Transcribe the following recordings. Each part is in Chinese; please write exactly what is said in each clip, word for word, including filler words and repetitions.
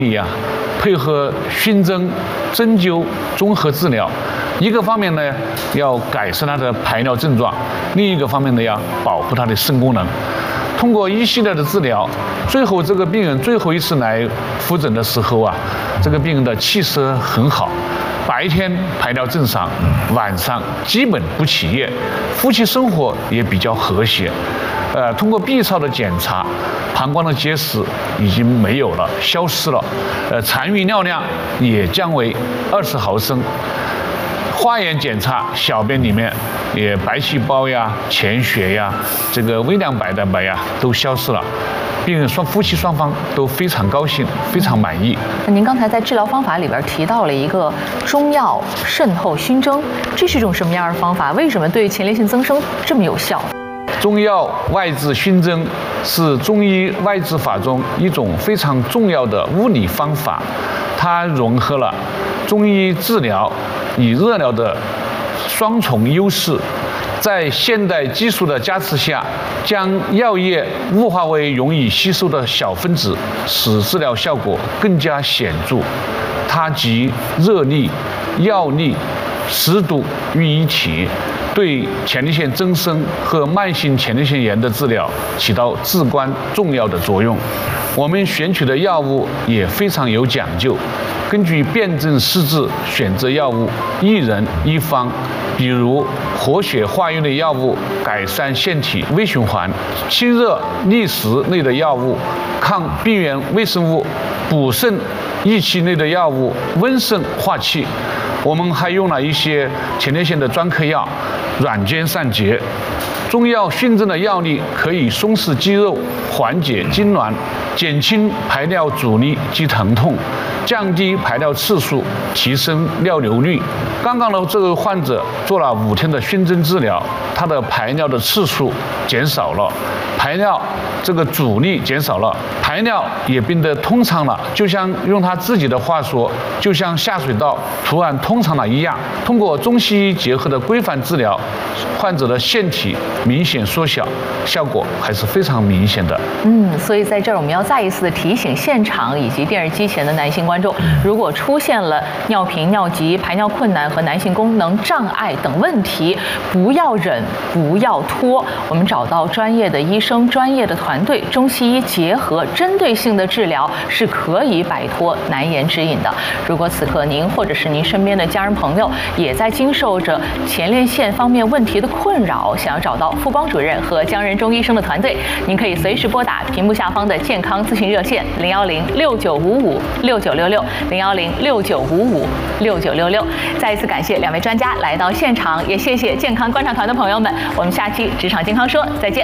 力啊，配合熏蒸、针灸综合治疗。一个方面呢，要改善他的排尿症状；另一个方面呢，要保护他的肾功能。通过一系列的治疗，最后这个病人最后一次来复诊的时候啊，这个病人的气色很好，白天排尿正常，晚上基本不起夜，夫妻生活也比较和谐。呃，通过 B 超的检查，膀胱的结石已经没有了，消失了。呃，残余尿量也降为二十毫升。化验检查，小便里面也白细胞呀、潜血呀、这个微量白蛋白呀都消失了。病人双夫妻双方都非常高兴，非常满意。 那您刚才在治疗方法里边提到了一个中药渗透熏蒸，这是一种什么样的方法？为什么对前列腺增生这么有效？ 中药外治熏蒸是中医外治法中一种非常重要的物理方法，它融合了中医治疗与热疗的双重优势，在现代技术的加持下，将药液雾化为容易吸收的小分子，使治疗效果更加显著。它集热力、药力、湿度于一体，对前列腺增生和慢性前列腺炎的治疗起到至关重要的作用。我们选取的药物也非常有讲究，根据辨证施治选择药物，一人一方。比如活血化瘀类药物，改善腺体微循环；清热利湿类的药物，抗病原微生物；补肾益气类的药物，温肾化气。我们还用了一些前列腺的专科药，软坚散结。中药熏蒸的药力可以松弛肌肉，缓解痉挛，减轻排尿阻力及疼痛，降低排尿次数，提升尿流率。刚刚的这个患者做了五天的熏蒸治疗，他的排尿的次数减少了，排尿这个阻力减少了，排尿也变得通畅了，就像用他自己的话说，就像下水道突然通畅了一样。通过中西医结合的规范治疗，患者的腺体明显缩小，效果还是非常明显的。 嗯，所以在这儿我们要再一次的提醒现场以及电视机前的男性观众，如果出现了尿频、尿急、排尿困难和男性功能障碍等问题，不要忍，不要拖，我们找到专业的医生、专业的团队，中西医结合针对性的治疗是可以摆脱难言之隐的。如果此刻您或者是您身边的家人朋友也在经受着前列腺方面问题的困扰，想要找到傅光主任和姜仁中医生的团队，您可以随时拨打屏幕下方的健康咨询热线零幺零六九五五六九六六零幺零六九五五六九六六。再一次感谢两位专家来到现场，也谢谢健康观察团的朋友们。我们下期职场健康说再见。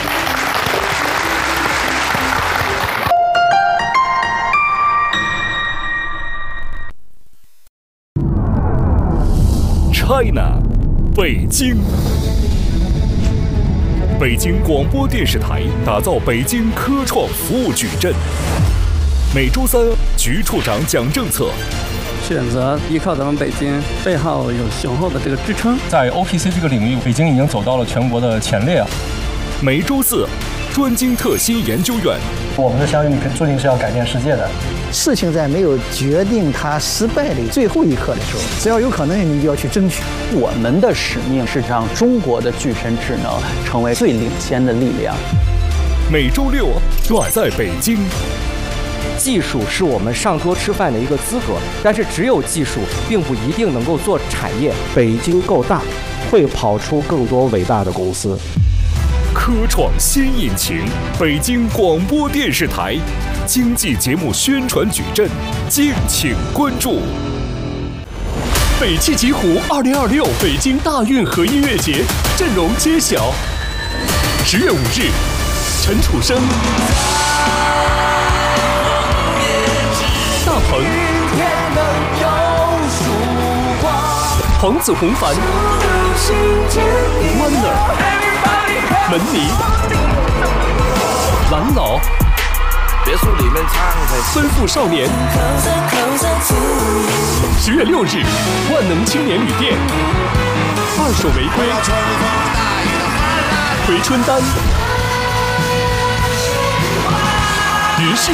China， 北京。北京广播电视台打造北京科创服务矩阵。每周三，局处长讲政策。 选择依靠咱们北京，背后有雄厚的这个支撑。 在 O P C 这个领域，北京已经走到了全国的前列啊。 每周四，专精特新研究院。 我们的相遇注定是要改变世界的。 事情在没有决定它失败的最后一刻的时候，只要有可能，你就要去争取。 我们的使命是让中国的具身智能成为最领先的力量。 每周六，我在北京。 技术是我们上桌吃饭的一个资格，但是只有技术并不一定能够做产业。 北京够大，会跑出更多伟大的公司。 科创新引擎，北京广播电视台经济节目宣传矩阵，敬请关注。 北汽极狐二零二六北京大运河音乐节阵容揭晓，十月五日，陈楚生、大鹏、黄子弘凡、Wonder、门尼、蓝老、 别墅里面唱奔赴少年。十月六日，万能青年旅店二手玫瑰、回春丹、于是